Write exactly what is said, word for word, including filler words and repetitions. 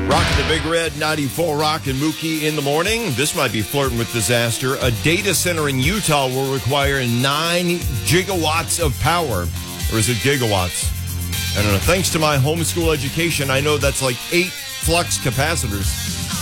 Rocking the Big Red ninety-four Rock and Mookie in the morning. This might be flirting with disaster. A data center in Utah will require nine gigawatts of power. Or is it gigawatts? I don't know. Thanks to my homeschool education, I know that's like eight flux capacitors.